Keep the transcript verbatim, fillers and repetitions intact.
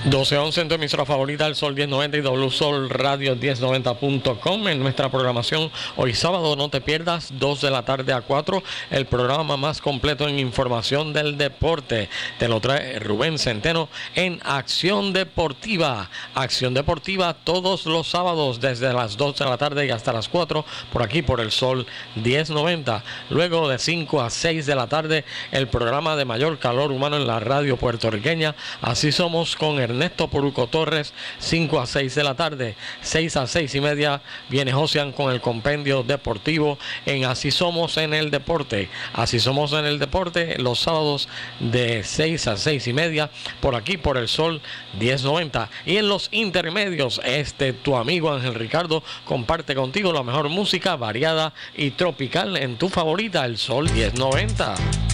doce once en tu emisora favorita, el Sol diez noventa y W Sol Radio diez noventa punto com. En nuestra programación hoy sábado, no te pierdas, dos de la tarde a cuatro, el programa más completo en información del deporte. Te lo trae Rubén Centeno en Acción Deportiva. Acción Deportiva todos los sábados desde las dos de la tarde y hasta las cuatro, por aquí por el Sol diez noventa. Luego de cinco a seis de la tarde, el programa de mayor calor humano en la radio puertorriqueña, Así Somos, con Ernesto Poruco Torres, cinco a seis de la tarde. seis a seis y media viene Josian con el compendio deportivo en Así Somos en el Deporte. Así Somos en el Deporte los sábados de seis a seis y media, por aquí por el Sol diez noventa. Y en los intermedios, este tu amigo Ángel Ricardo comparte contigo la mejor música variada y tropical en tu favorita, el Sol diez noventa.